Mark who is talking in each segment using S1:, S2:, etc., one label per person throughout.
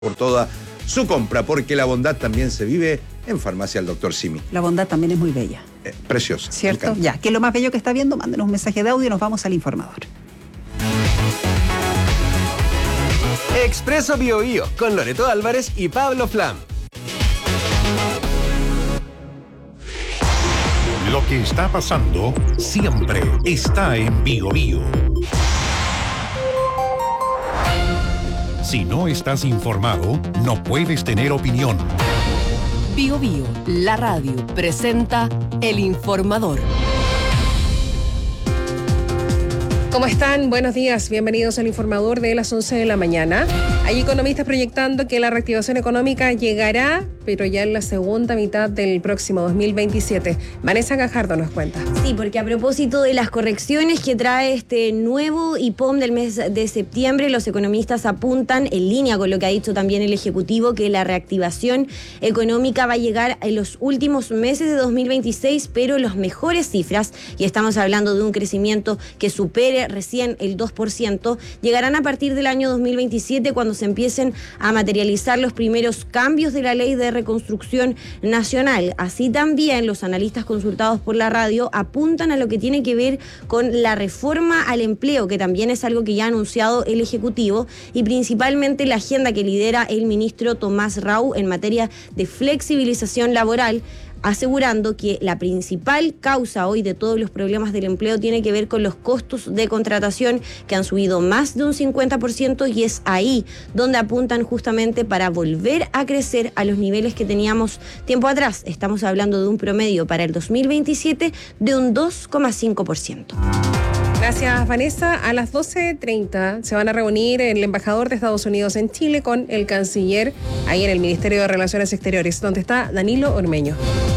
S1: por toda su compra, porque la bondad también se vive en Farmacia El Dr. Simi.
S2: La bondad también es muy bella.
S1: Preciosa.
S2: ¿Cierto? Ya, ¿qué es lo más bello que está viendo? Mándenos un mensaje de audio y nos vamos al informador.
S3: Expreso BioBio con Loreto Álvarez y Pablo Flam.
S4: Lo que está pasando siempre está en BioBio. Si no estás informado, no puedes tener opinión.
S5: BioBio, la radio, presenta El Informador.
S6: ¿Cómo están? Buenos días. Bienvenidos al Informador de las 11 de la mañana. Hay economistas proyectando que la reactivación económica llegará, pero ya en la segunda mitad del próximo 2027. Vanessa Gajardo nos cuenta.
S7: Sí, porque a propósito de las correcciones que trae este nuevo IPOM del mes de septiembre, los economistas apuntan, en línea con lo que ha dicho también el Ejecutivo, que la reactivación económica va a llegar en los últimos meses de 2026, pero las mejores cifras, y estamos hablando de un crecimiento que supere recién el 2%, llegarán a partir del año 2027, cuando se empiecen a materializar los primeros cambios de la ley de reconstrucción nacional. Así también los analistas consultados por la radio apuntan a lo que tiene que ver con la reforma al empleo, que también es algo que ya ha anunciado el Ejecutivo, y principalmente la agenda que lidera el ministro Tomás Rau en materia de flexibilización laboral, asegurando que la principal causa hoy de todos los problemas del empleo tiene que ver con los costos de contratación, que han subido más de un 50%, y es ahí donde apuntan justamente para volver a crecer a los niveles que teníamos tiempo atrás. Estamos hablando de un promedio para el 2027 de un 2,5%.
S6: Gracias, Vanessa. A las 12:30 se van a reunir el embajador de Estados Unidos en Chile con el canciller ahí en el Ministerio de Relaciones Exteriores, donde está Danilo Ormeño.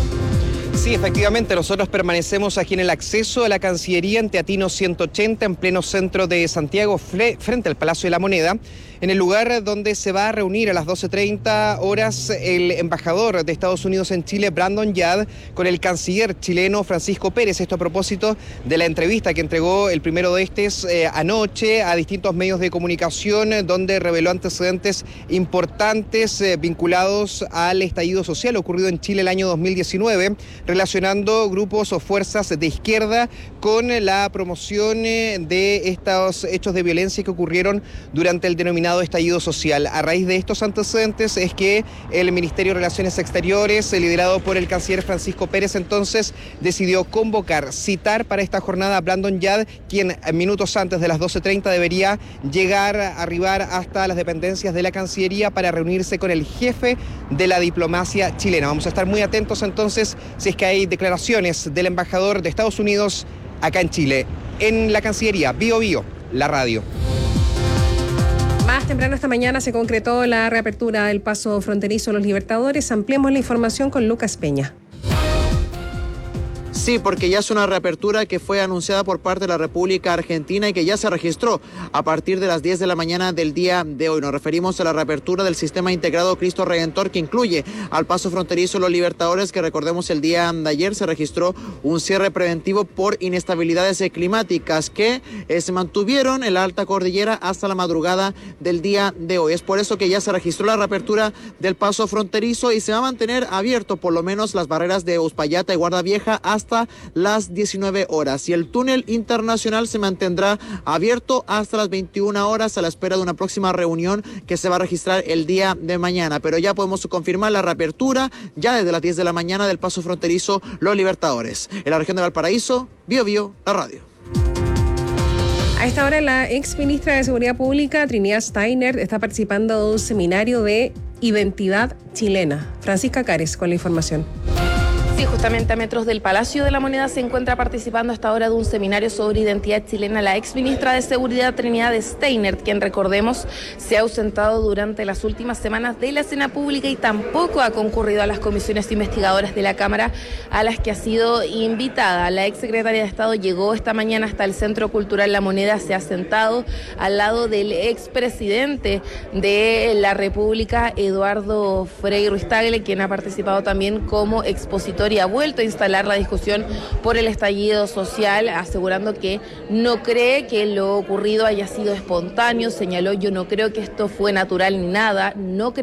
S8: Sí, efectivamente, nosotros permanecemos aquí en el acceso a la Cancillería en Teatino 180, en pleno centro de Santiago, frente al Palacio de la Moneda, en el lugar donde se va a reunir a las 12:30 horas el embajador de Estados Unidos en Chile, Brandon Yad, con el canciller chileno Francisco Pérez. Esto a propósito de la entrevista que entregó el primero de estos anoche a distintos medios de comunicación, donde reveló antecedentes importantes vinculados al estallido social ocurrido en Chile el año 2019, relacionando grupos o fuerzas de izquierda con la promoción de estos hechos de violencia que ocurrieron durante el denominado estallido social. A raíz de estos antecedentes es que el Ministerio de Relaciones Exteriores, liderado por el canciller Francisco Pérez, entonces decidió citar para esta jornada a Brandon Yad, quien minutos antes de las 12:30 debería arribar hasta las dependencias de la Cancillería para reunirse con el jefe de la diplomacia chilena. Vamos a estar muy atentos entonces si es que hay declaraciones del embajador de Estados Unidos acá en Chile. En la Cancillería, BioBio, la radio.
S6: Más temprano esta mañana se concretó la reapertura del paso fronterizo Los Libertadores. Ampliemos la información con Lucas Peña.
S9: Sí, porque ya es una reapertura que fue anunciada por parte de la República Argentina y que ya se registró a partir de las 10 de la mañana del día de hoy. Nos referimos a la reapertura del sistema integrado Cristo Redentor, que incluye al paso fronterizo Los Libertadores, que recordemos el día de ayer se registró un cierre preventivo por inestabilidades climáticas que se mantuvieron en la alta cordillera hasta la madrugada del día de hoy. Es por eso que ya se registró la reapertura del paso fronterizo y se va a mantener abierto por lo menos las barreras de Uspallata y Guarda Vieja hasta las 19 horas, y el túnel internacional se mantendrá abierto hasta las 21 horas a la espera de una próxima reunión que se va a registrar el día de mañana. Pero ya podemos confirmar la reapertura ya desde las 10 de la mañana del paso fronterizo Los Libertadores. En la región de Valparaíso, BioBio, la radio.
S6: A esta hora la ex ministra de Seguridad Pública, Trinidad Steiner, está participando de un seminario de identidad chilena. Francisca Cares con la información.
S10: Sí, justamente a metros del Palacio de la Moneda se encuentra participando hasta ahora de un seminario sobre identidad chilena la exministra de Seguridad Trinidad Steiner, quien, recordemos, se ha ausentado durante las últimas semanas de la escena pública y tampoco ha concurrido a las comisiones investigadoras de la Cámara a las que ha sido invitada. La exsecretaria de Estado llegó esta mañana hasta el Centro Cultural La Moneda, se ha sentado al lado del expresidente de la República, Eduardo Frei Ruiz-Tagle, quien ha participado también como expositor opositor y ha vuelto a instalar la discusión por el estallido social, asegurando que no cree que lo ocurrido haya sido espontáneo. Señaló: yo no creo que esto fue natural ni nada, no